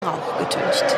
Rauch getüncht.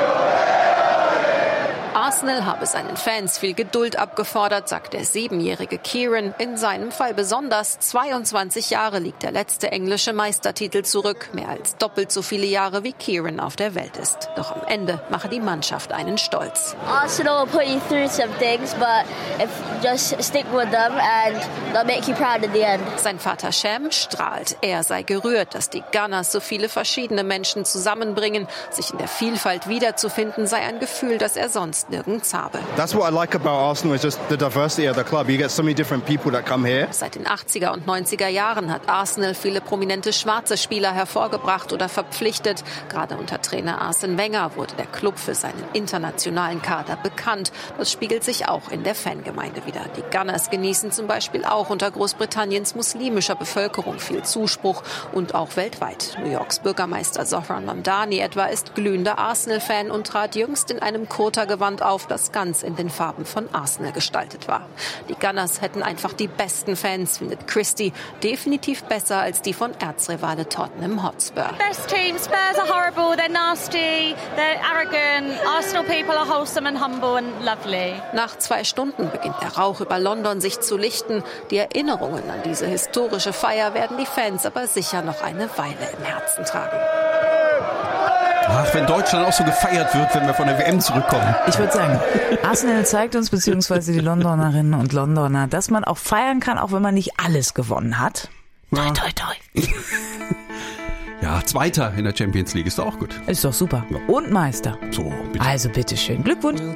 Arsenal habe seinen Fans viel Geduld abgefordert, sagt der 7-jährige Kieran. In seinem Fall besonders. 22 Jahre liegt der letzte englische Meistertitel zurück. Mehr als doppelt so viele Jahre wie Kieran auf der Welt ist. Doch am Ende mache die Mannschaft einen stolz. Arsenal will put you through some things, but if just stick with them and they'll make you proud in the end. Sein Vater Sham strahlt. Er sei gerührt, dass die Gunners so viele verschiedene Menschen zusammenbringen. Sich in der Vielfalt wiederzufinden sei ein Gefühl, das er sonst nirgends habe. That's what I like about Arsenal, is just the diversity of the club. You get so many different people that come here. Seit den 80er und 90er Jahren hat Arsenal viele prominente schwarze Spieler hervorgebracht oder verpflichtet. Gerade unter Trainer Arsene Wenger wurde der Club für seinen internationalen Kader bekannt. Das spiegelt sich auch in der Fangemeinde wider. Die Gunners genießen zum Beispiel auch unter Großbritanniens muslimischer Bevölkerung viel Zuspruch und auch weltweit. New Yorks Bürgermeister Zohran Mamdani etwa ist glühender Arsenal-Fan und trat jüngst in einem Kota-Gewand auf, das ganz in den Farben von Arsenal gestaltet war. Die Gunners hätten einfach die besten Fans, findet Christie. Definitiv besser als die von Erzrivale Tottenham Hotspur. Best team. Spurs are horrible, they're nasty, they're arrogant. Arsenal people are wholesome and humble and lovely. Nach 2 Stunden beginnt der Rauch über London sich zu lichten. Die Erinnerungen an diese historische Feier werden die Fans aber sicher noch eine Weile im Herzen tragen. Ach, wenn Deutschland auch so gefeiert wird, wenn wir von der WM zurückkommen. Ich würde sagen, Arsenal zeigt uns, beziehungsweise die Londonerinnen und Londoner, dass man auch feiern kann, auch wenn man nicht alles gewonnen hat. Ja. Toi, toi, toi. Ja, Zweiter in der Champions League ist doch auch gut. Ist doch super. Und Meister. So, bitte. Also bitteschön. Glückwunsch.